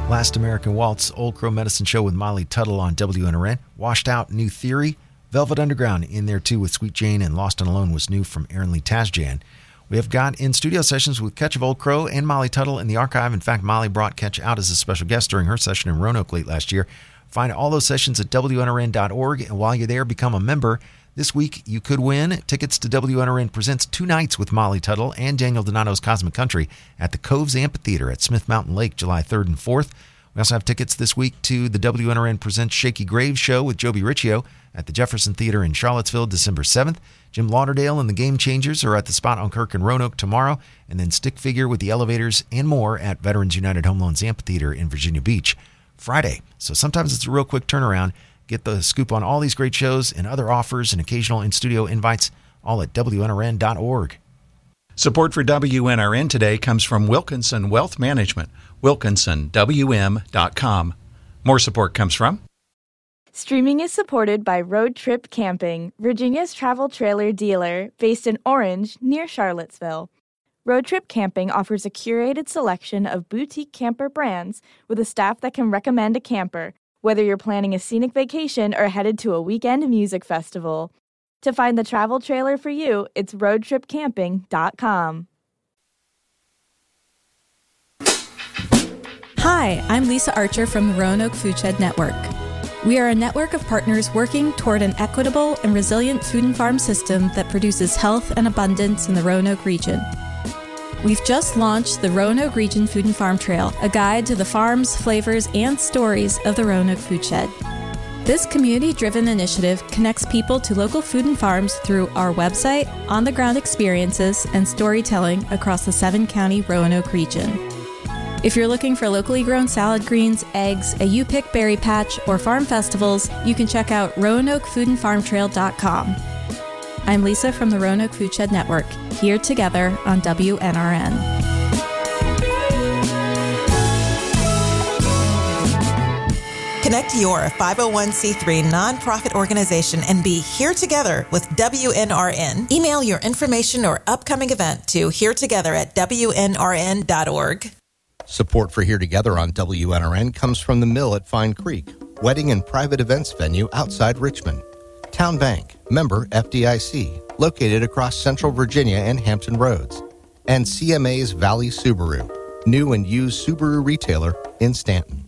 Last American Waltz, Old Crow Medicine Show with Molly Tuttle on WNRN. Washed Out, New Theory. Velvet Underground in there too with Sweet Jane, and Lost and Alone was new from Aaron Lee Tasjan. We have got in studio sessions with Ketch of Old Crow and Molly Tuttle in the archive. In fact, Molly brought Ketch out as a special guest during her session in Roanoke late last year. Find all those sessions at WNRN.org, and while you're there, become a member. This week, you could win tickets to WNRN Presents 2 nights with Molly Tuttle and Daniel Donato's Cosmic Country at the Coves Amphitheater at Smith Mountain Lake, July 3rd and 4th. We also have tickets this week to the WNRN Presents Shaky Graves show with Joby Riccio at the Jefferson Theater in Charlottesville, December 7th. Jim Lauderdale and the Game Changers are at the Spot on Kirk in Roanoke tomorrow, and then Stick Figure with the Elevators and more at Veterans United Home Loans Amphitheater in Virginia Beach Friday. So sometimes it's a real quick turnaround. Get the scoop on all these great shows and other offers and occasional in-studio invites, all at WNRN.org. Support for WNRN today comes from Wilkinson Wealth Management, WilkinsonWM.com. More support comes from... Streaming is supported by Road Trip Camping, Virginia's travel trailer dealer based in Orange, near Charlottesville. Road Trip Camping offers a curated selection of boutique camper brands with a staff that can recommend a camper, whether you're planning a scenic vacation or headed to a weekend music festival. To find the travel trailer for you, it's roadtripcamping.com. Hi, I'm Lisa Archer from the Roanoke Foodshed Network. We are a network of partners working toward an equitable and resilient food and farm system that produces health and abundance in the Roanoke region. We've just launched the Roanoke Region Food and Farm Trail, a guide to the farms, flavors, and stories of the Roanoke Foodshed. This community-driven initiative connects people to local food and farms through our website, on-the-ground experiences, and storytelling across the 7-county Roanoke region. If you're looking for locally grown salad greens, eggs, a U-Pick berry patch, or farm festivals, you can check out RoanokeFoodandFarmTrail.com. I'm Lisa from the Roanoke Foodshed Network, here together on WNRN. Connect your 501c3 nonprofit organization and be here together with WNRN. Email your information or upcoming event to heretogether@WNRN.org. Support for Here Together on WNRN comes from the Mill at Fine Creek, wedding and private events venue outside Richmond. Town Bank, member FDIC, located across Central Virginia and Hampton Roads. And CMA's Valley Subaru, new and used Subaru retailer in Stanton.